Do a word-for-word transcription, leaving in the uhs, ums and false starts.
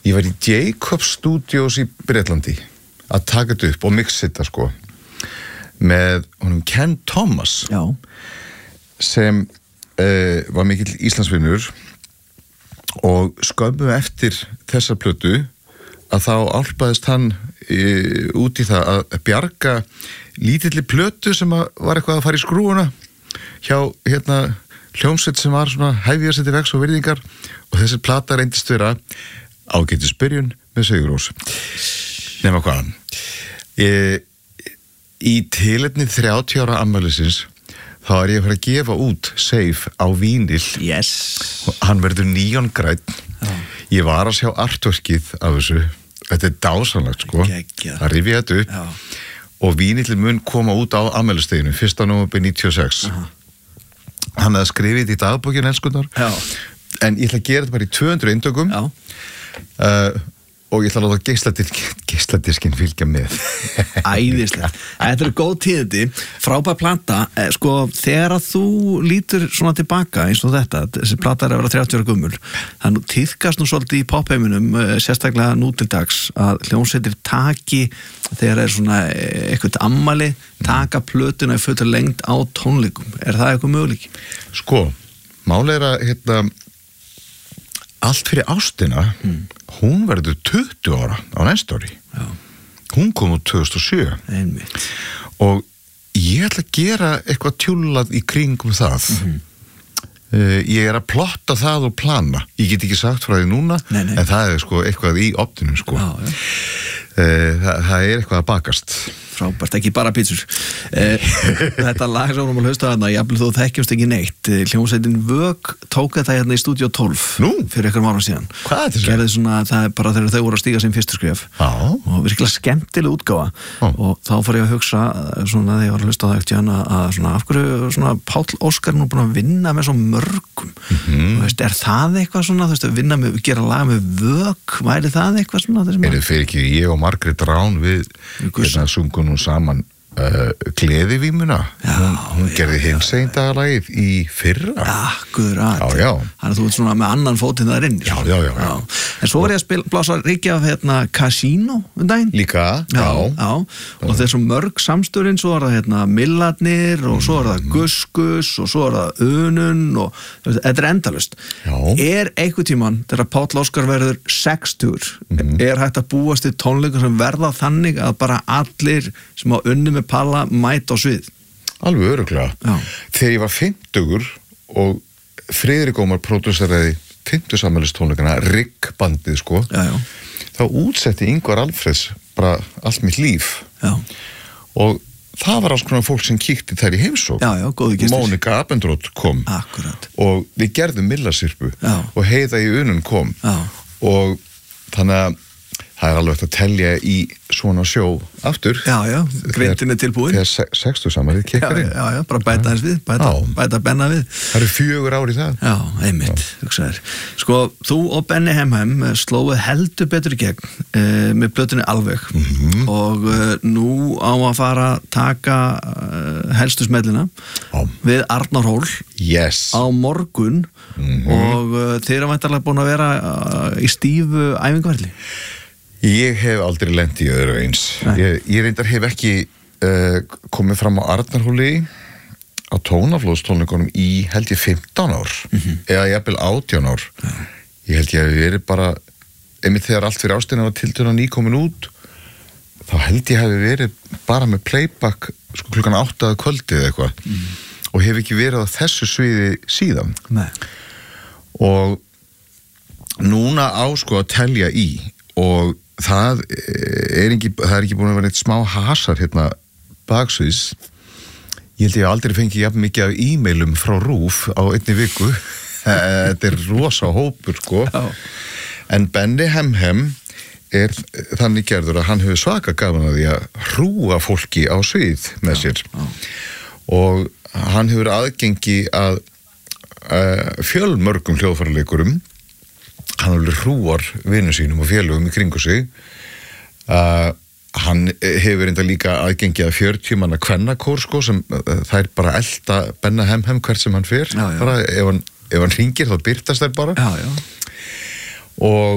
Ég var í Jacob Studios í Bretlandi að taka þetta upp og mixa þetta sko með honum Ken Thomas Já. sem uh, var mikill Íslandsvinur og skömmu eftir þessa plötu að þá álpaðist hann uh, út í það að bjarga lítilli plötu sem að var eitthvað að fara í skrúuna hjá hérna hljómsveit sem var svona hæfjarsætti vex og virðingar og þessi plata reyndist vera ágætis byrjun með Sigurrós nema hvað e, í tilefni þrjátíu ára afmælisins þá er ég að fara að gefa út Safe á vínil yes. og hann verður neongrænn ég var að sjá artworkið af þessu þetta er dásanlegt sko Gekja. að rifja þetta upp Já. og vínillin mun koma út á afmælisdeginu fyrsta nóvember níutíu og sex uh-huh. hann hefði skrifið í dagbókinu elskunnar en ég ætla að gera þetta bara í tvö hundruð eintökum uh, og ég ætla að láta geisladiskinn geisladiskinn fylgja með Æðislega, þetta er góð tíðindi frábær planta, sko þegar að þú lítur svona tilbaka eins og þetta, þessi plata er að vera þrjátíu ára gömul þannig tíðkast nú svolítið í popheiminum sérstaklega nú til dags að hljómsveitir taki þegar er svona eitthvað ammali taka plötuna í fullur lengd á tónleikum, er það eitthvað möguleiki? Sko, máli er að hérna allt fyrir ástina mm. hún verður tuttugu ára á næsta ári Já. Hún kom úr tvö þúsund og sjö Einmitt. og ég ætla að gera eitthvað tjúllað í kringum það mm-hmm. uh, ég er að plotta það og plana ég get ekki sagt frá því núna nei, nei. en það er sko eitthvað í opninum sko. Já, ja. uh, það, það er eitthvað að bakast frábært, ekki bara pítsur eh, þetta lag sem hún á hlustaðana jafnvel þó þekkjumst ekki neitt hljómsveitin Vök tók þetta hérna í stúdíó tólf Nú? fyrir einhverjum ára síðan hvað er þetta? Gerði svona, það er bara þegar þau voru að stíga sín fyrstu skref Já. og virkilega skemmtileg útgáfa Já. og þá fór ég að hugsa svona þegar ég var að hlusta á það ekkert hérna að svona af hverju svona Páll Óskar nú búin að vinna með svo mörgum mm-hmm. veist, er það eitthvað svona þú veist að vinna með, gera lag með Vök væri það eitthvað svona er þið fyrir ekki ég og Margrét Rán við hérna sungun nú saman uh, Gleðivímuna hún, hún gerði hinsegin dagalagið í fyrra Akkurat já, já. Þannig að þú ert svona með annan fótinn þar inn já, já, já, já. En svo var ég að spila, blása ríkja af hérna Casino um daginn líka já, já. og það er svo mörg samstörin svo er það hérna Millarnir og svo er það Guskus og svo er það Unun og þetta er endalust já. Er einhver tíman þegar Páll Óskar verður sextugur mm-hmm. er hægt að búast í tónleikum sem verða þannig að bara allir sem á unni með palla mæta á svið alveg örugglega þegar ég var fimmtugur og Friðrik Ómar pródúseraði fimmtugsafmælistónleikana Rigg bandið sko já, já. þá útsetti Ingvar Alfreds bara allt mitt líf já. og það var alls konar fólk sem kíkti þær í heimsókn já, já, góðu gestir Mónika Abendroth kom Akkurat. og við gerðum Millasirpu og Heiða í Unun kom já. og þannig að það er alveg eftir að telja í svona sjó aftur. Já, já, grindin er tilbúin. Þegar sextugsafmælið kikkar inn. Já, já, bara bæta hans við, bæta, bæta Benna við. Það eru fjögur ár í það. Já, einmitt, hugsaður. Sko, þú og Benni Hemhem slóið heldur betur í gegn uh, með plötunni Alveg mm-hmm. og uh, nú á að fara að taka uh, helstu smellina ah. við Arnar Hól yes. á morgun mm-hmm. og uh, þeir eru væntanlega búin að vera uh, í stífu æfingaferli. Ég hef aldrei lent í öðru eins. Ég, ég reyndar hef ekki uh, komið fram á Arnarhóli á tónaflóðstónleikunum í held ég fimmtán ár mm-hmm. eða jafnvel átján ár. Ja. Ég held ég að við erum bara, einmitt þegar allt fyrir ástina var tiltölu nýkomin út, þá held ég hafi verið bara með playback sko klukkan átta að kvöldið eða eitthvað mm. og hef ekki verið á þessu sviði síðan. Nei. Og núna á sko að telja í og það er ekki, það er ekki búin að vera eitt smá hasar hérna baksviðs. Ég held ég aldrei fengi jafn mikið af e-mailum frá RÚV á einni viku. Þetta er rosa hópur sko. Já. En Benni Hemhem er þannig gerður að hann hefur svaka gaman að því að hrúa fólki á svið með sér. Já, já. Og hann hefur aðgengi að uh, fjölmörgum hljóðfæraleikurum. Hann hefur hrúar vinnu sínum og félögum í kringu sig. Uh, hann hefur enda líka aðgengi að fjörutíu manna kvennakór sko, sem uh, þær bara elta Benna Hemhem hvert sem hann fer. Já, já. Bara, ef hann, ef hann hringir þá birtast þær bara. Já, já. Og